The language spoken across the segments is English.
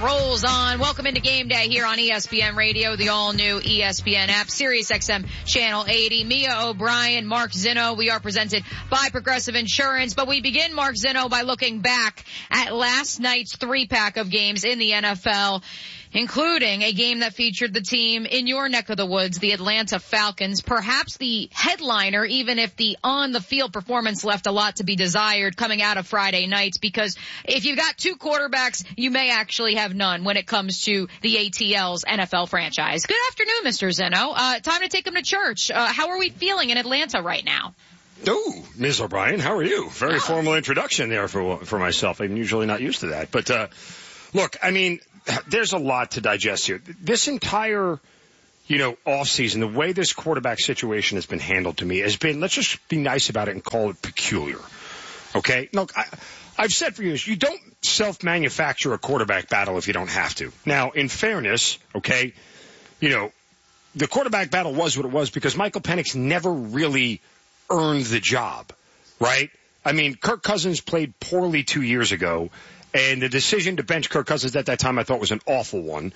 rolls on. Welcome into Game Day here on ESPN Radio, the all-new ESPN app, Sirius XM Channel 80. Mia O'Brien, Mark Zinno. We are presented by Progressive Insurance. But we begin, Mark Zinno, by looking back at last night's three-pack of games in the NFL, including a game that featured the team in your neck of the woods, the Atlanta Falcons. Perhaps the headliner, even if the on-the-field performance left a lot to be desired coming out of Friday nights, because if you've got two quarterbacks, you may actually have none when it comes to the ATL's NFL franchise. Good afternoon, Mr. Zinno. Time to take him to church. How are we feeling in Atlanta right now? Oh, Ms. O'Brien, how are you? Very formal introduction there for myself. I'm usually not used to that. But, look, I mean, there's a lot to digest here. This entire, offseason, the way this quarterback situation has been handled to me has been, let's just be nice about it and call it peculiar. Okay? Look, I've said for years, you don't self-manufacture a quarterback battle if you don't have to. Now, in fairness, okay, the quarterback battle was what it was because Michael Penix never really earned the job, right? I mean, Kirk Cousins played poorly 2 years ago, and the decision to bench Kirk Cousins at that time I thought was an awful one.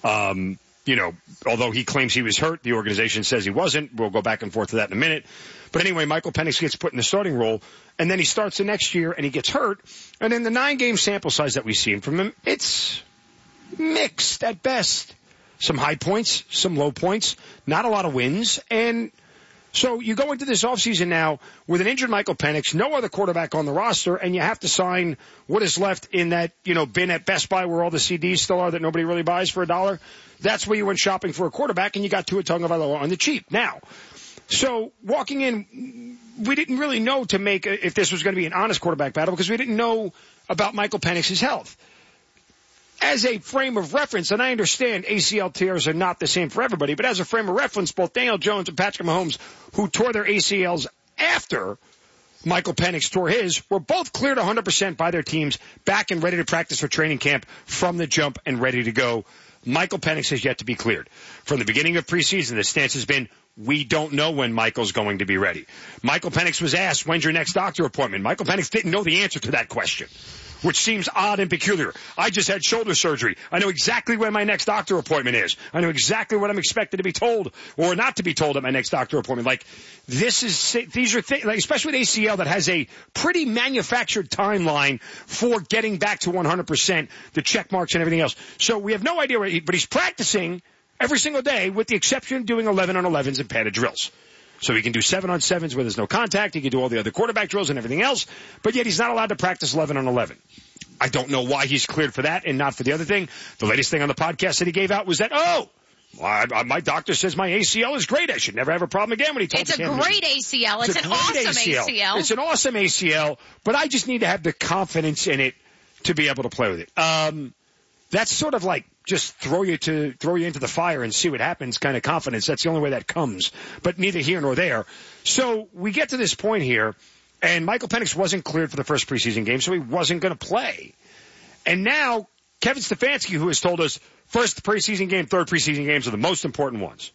Although he claims he was hurt, the organization says he wasn't. We'll go back and forth to that in a minute. But anyway, Michael Penix gets put in the starting role, and then he starts the next year, and he gets hurt. And in the 9-game sample size that we've seen from him, it's mixed at best. Some high points, some low points, not a lot of wins. And so you go into this offseason now with an injured Michael Penix, no other quarterback on the roster, and you have to sign what is left in that, bin at Best Buy where all the CDs still are that nobody really buys for $1. That's where you went shopping for a quarterback, and you got Tua Tagovailoa on the cheap. Now, so walking in, we didn't really know to make if this was going to be an honest quarterback battle because we didn't know about Michael Penix's health. As a frame of reference, and I understand ACL tears are not the same for everybody, but as a frame of reference, both Daniel Jones and Patrick Mahomes, who tore their ACLs after Michael Penix tore his, were both cleared 100% by their teams, back and ready to practice for training camp from the jump and ready to go. Michael Penix has yet to be cleared. From the beginning of preseason, the stance has been, we don't know when Michael's going to be ready. Michael Penix was asked, when's your next doctor appointment? Michael Penix didn't know the answer to that question, which seems odd and peculiar. I just had shoulder surgery. I know exactly when my next doctor appointment is. I know exactly what I'm expected to be told or not to be told at my next doctor appointment. Like, these are things, like, especially with ACL that has a pretty manufactured timeline for getting back to 100%, the check marks and everything else. So we have no idea where but he's practicing every single day with the exception of doing 11-on-11s and padded drills. So he can do 7-on-7s where there's no contact. He can do all the other quarterback drills and everything else. But yet he's not allowed to practice 11-on-11. I don't know why he's cleared for that and not for the other thing. The latest thing on the podcast that he gave out was that, my doctor says my ACL is great. I should never have a problem again when he told me. It's a great ACL. It's an awesome ACL. It's an awesome ACL, but I just need to have the confidence in it to be able to play with it. That's sort of like just throw you into the fire and see what happens kind of confidence. That's the only way that comes, but neither here nor there. So we get to this point here, and Michael Penix wasn't cleared for the first preseason game, so he wasn't going to play. And now Kevin Stefanski, who has told us first preseason game, third preseason games are the most important ones.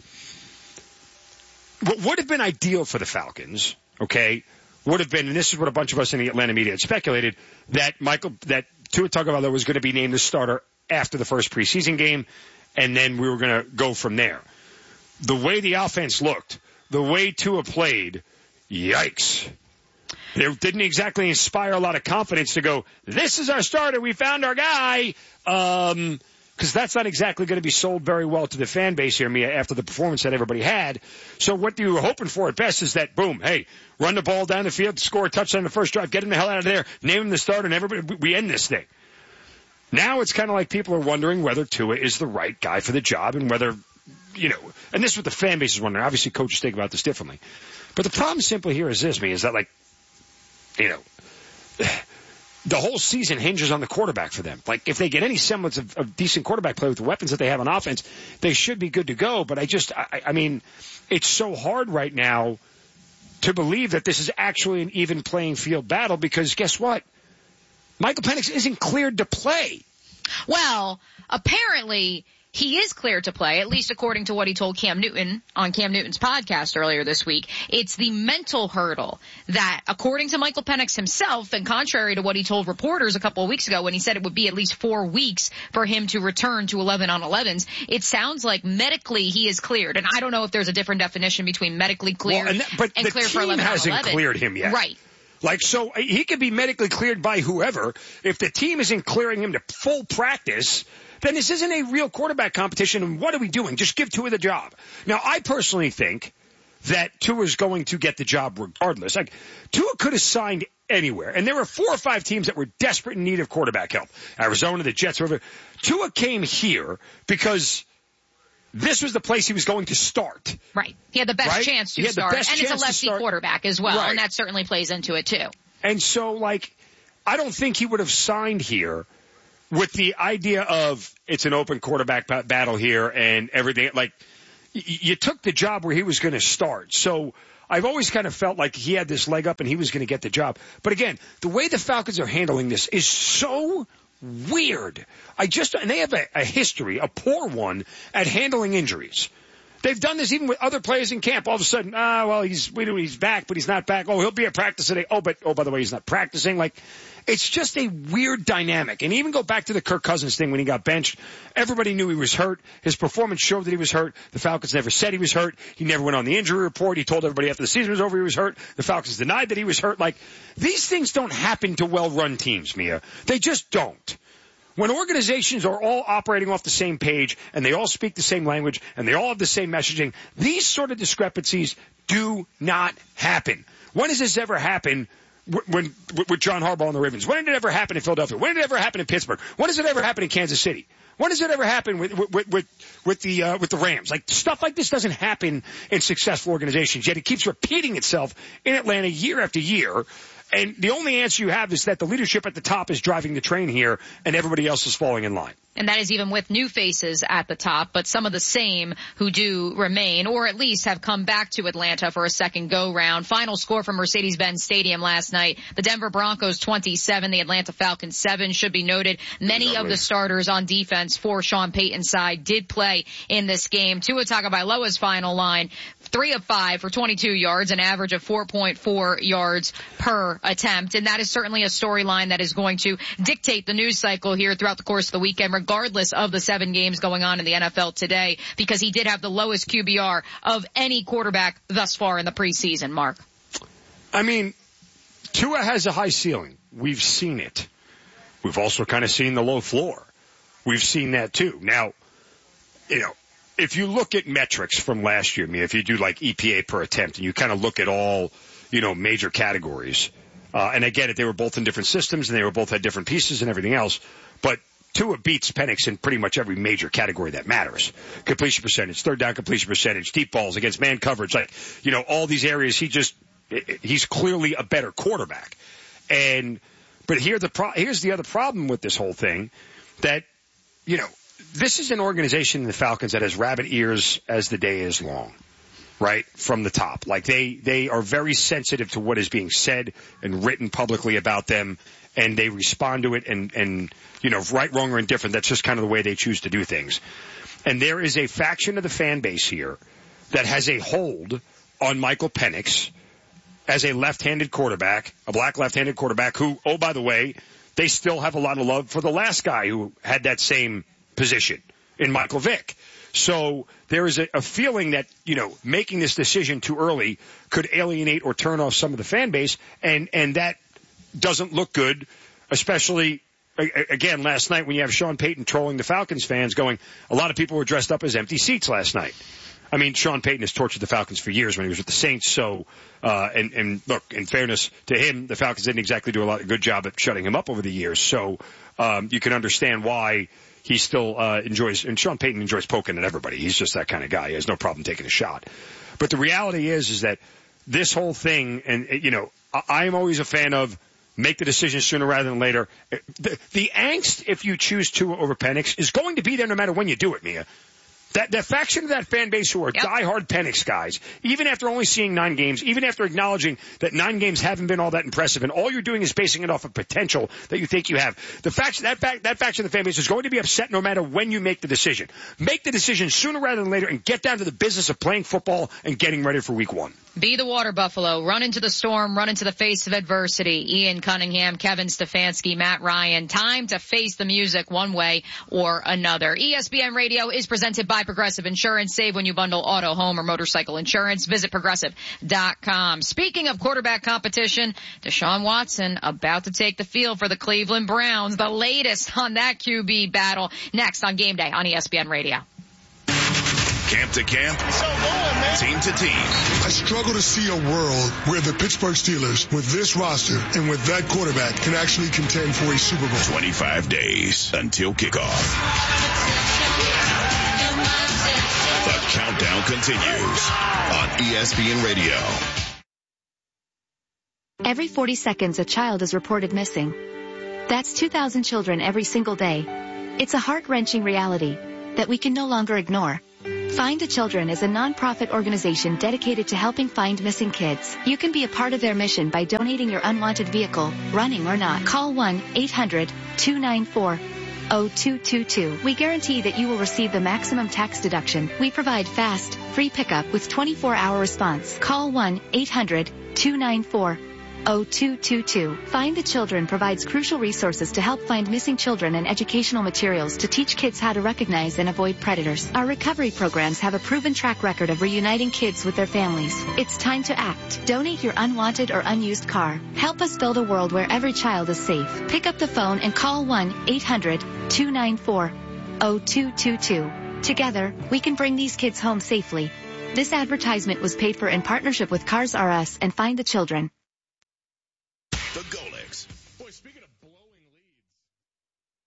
What would have been ideal for the Falcons, okay, would have been, and this is what a bunch of us in the Atlanta media had speculated, that Tua Tagovailoa was going to be named the starter after the first preseason game, and then we were going to go from there. The way the offense looked, the way Tua played, yikes. It didn't exactly inspire a lot of confidence to go, this is our starter, we found our guy, because that's not exactly going to be sold very well to the fan base here, Mia, after the performance that everybody had. So what you were hoping for at best is that, boom, hey, run the ball down the field, score a touchdown in the first drive, get him the hell out of there, name him the starter, and everybody, we end this thing. Now it's kind of like people are wondering whether Tua is the right guy for the job and whether, and this is what the fan base is wondering. Obviously, coaches think about this differently. But the problem simply here is this, Mia, is that, the whole season hinges on the quarterback for them. Like, if they get any semblance of decent quarterback play with the weapons that they have on offense, they should be good to go. But I mean, it's so hard right now to believe that this is actually an even playing field battle because guess what? Michael Penix isn't cleared to play. Well, apparently he is cleared to play, at least according to what he told Cam Newton on Cam Newton's podcast earlier this week. It's the mental hurdle that, according to Michael Penix himself, and contrary to what he told reporters a couple of weeks ago when he said it would be at least 4 weeks for him to return to 11-on-11s, it sounds like medically he is cleared. And I don't know if there's a different definition between medically cleared and cleared for 11-on-11. Hasn't cleared him yet. Right. Like, so he could be medically cleared by whoever. If the team isn't clearing him to full practice, then this isn't a real quarterback competition, and what are we doing? Just give Tua the job. Now, I personally think that Tua's going to get the job regardless. Like, Tua could have signed anywhere, and there were 4 or 5 teams that were desperate in need of quarterback help. Arizona, the Jets, whatever. Tua came here because this was the place he was going to start. Right. He had the best chance to start, and it's a lefty quarterback as well, and that certainly plays into it too. And so, like, I don't think he would have signed here with the idea of it's an open quarterback battle here and everything. Like, you took the job where he was going to start. So I've always kind of felt like he had this leg up and he was going to get the job. But again, the way the Falcons are handling this is so weird. And they have a history, a poor one, at handling injuries. They've done this even with other players in camp. All of a sudden, he's back, but he's not back. Oh, he'll be at practice today. Oh, by the way, he's not practicing. Like, it's just a weird dynamic. And even go back to the Kirk Cousins thing when he got benched. Everybody knew he was hurt. His performance showed that he was hurt. The Falcons never said he was hurt. He never went on the injury report. He told everybody after the season was over he was hurt. The Falcons denied that he was hurt. Like, these things don't happen to well-run teams, Mia. They just don't. When organizations are all operating off the same page and they all speak the same language and they all have the same messaging, these sort of discrepancies do not happen. When has this ever happened with John Harbaugh and the Ravens? When did it ever happen in Philadelphia? When did it ever happen in Pittsburgh? When does it ever happen in Kansas City? When does it ever happen with the Rams? Like, stuff like this doesn't happen in successful organizations, yet it keeps repeating itself in Atlanta year after year. And the only answer you have is that the leadership at the top is driving the train here and everybody else is falling in line. And that is even with new faces at the top, but some of the same who do remain, or at least have come back to Atlanta for a second go-round. Final score from Mercedes-Benz Stadium last night, the Denver Broncos 27, the Atlanta Falcons 7. Should be noted, many of the starters on defense for Sean Payton's side did play in this game. Tua Tagovailoa's final line, 3 of 5 for 22 yards, an average of 4.4 yards per attempt. And that is certainly a storyline that is going to dictate the news cycle here throughout the course of the weekend, regardless of the 7 games going on in the NFL today, because he did have the lowest QBR of any quarterback thus far in the preseason, Mark. I mean, Tua has a high ceiling. We've seen it. We've also kind of seen the low floor. We've seen that too. Now, if you look at metrics from last year, if you do like EPA per attempt and you kind of look at all, major categories, and I get it, they were both in different systems and they were both had different pieces and everything else, but Tua beats Penix in pretty much every major category that matters. Completion percentage, third down completion percentage, deep balls against man coverage, all these areas, he's clearly a better quarterback. But here's the other problem with this whole thing, that, this is an organization in the Falcons that has rabbit ears as the day is long, right? From the top. Like, they are very sensitive to what is being said and written publicly about them, and they respond to it and right, wrong, or indifferent. That's just kind of the way they choose to do things. And there is a faction of the fan base here that has a hold on Michael Penix as a left-handed quarterback, a black left-handed quarterback who, oh, by the way, they still have a lot of love for the last guy who had that same position in Michael Vick. So there is a feeling that, making this decision too early could alienate or turn off some of the fan base, and that doesn't look good, especially, again, last night when you have Sean Payton trolling the Falcons fans going, a lot of people were dressed up as empty seats last night. I mean, Sean Payton has tortured the Falcons for years when he was with the Saints, so, and look, in fairness to him, the Falcons didn't exactly do a good job at shutting him up over the years, so you can understand why he still enjoys, and Sean Payton enjoys poking at everybody. He's just that kind of guy. He has no problem taking a shot. But the reality is that this whole thing, and, I'm always a fan of make the decision sooner rather than later. The angst, if you choose Tua over Penix, is going to be there no matter when you do it, Mia. That faction of that fan base who are diehard Penix guys, even after only seeing 9 games, even after acknowledging that 9 games haven't been all that impressive, and all you're doing is basing it off of potential that you think you have. That faction of the fan base is going to be upset no matter when you make the decision. Make the decision sooner rather than later and get down to the business of playing football and getting ready for week 1. Be the water buffalo. Run into the storm. Run into the face of adversity. Ian Cunningham, Kevin Stefanski, Matt Ryan. Time to face the music one way or another. ESPN Radio is presented by Progressive Insurance. Save when you bundle auto, home, or motorcycle insurance. Visit Progressive.com. Speaking of quarterback competition, Deshaun Watson about to take the field for the Cleveland Browns. The latest on that QB battle next on Game Day on ESPN Radio. Camp to camp, team to team. I struggle to see a world where the Pittsburgh Steelers, with this roster and with that quarterback, can actually contend for a Super Bowl. 25 days until kickoff. The countdown continues on ESPN Radio. Every 40 seconds, a child is reported missing. That's 2,000 children every single day. It's a heart-wrenching reality that we can no longer ignore. Find the Children is a non-profit organization dedicated to helping find missing kids. You can be a part of their mission by donating your unwanted vehicle, running or not. Call 1-800-294-0222. We guarantee that you will receive the maximum tax deduction. We provide fast, free pickup with 24-hour response. Call 1-800-294-0222. Find the Children provides crucial resources to help find missing children and educational materials to teach kids how to recognize and avoid predators. Our recovery programs have a proven track record of reuniting kids with their families. It's time to act. Donate your unwanted or unused car. Help us build a world where every child is safe. Pick up the phone and call 1-800-294-0222. Together, we can bring these kids home safely. This advertisement was paid for in partnership with Cars R Us and Find the Children.